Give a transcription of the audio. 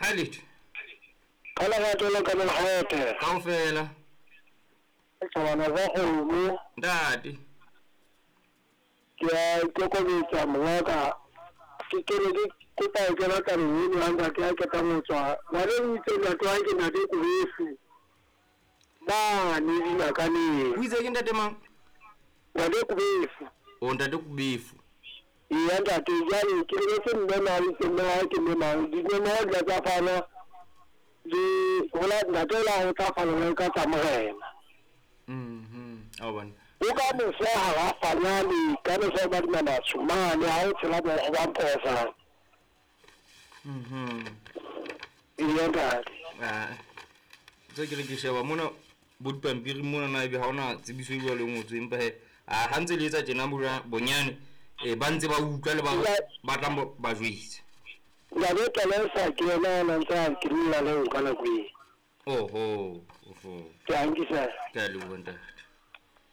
Alit. Kala ga tlola ka le hote. Kaofela. Tswana ba go mo. Ndati. Ke ko bitsa mongaka. Ke kele ke ta ke la ka le hanga ke ta motswa. Ba le itse la twa ke na di kuefu. Ba ni dina ka ni. O itse ke ntate mang? Wa di kuefu. O ntate kubefu. Iya ntate jale ke le ke nne na le tsena ke nne na di nne na tsa fana. Di hola ntate la ho tsa fana ka tsamogela. Oh bana. O ka mo se ha fanyane ka le se ba dina ba tsumane ha o tsela ba go ba mposa. Iya ntate. So ke re ke sheba mona bopampiri mona na be ha ona tsebiso e bua le ngotso empa ha ntse le etsa tjena bonyane ba ntse ba utlwa le ba tla ba jwetsa. Ya be tla sa ke na na ntse ke nna le o kana kwi. Oho. Ke a ngisa. Ka le bontate.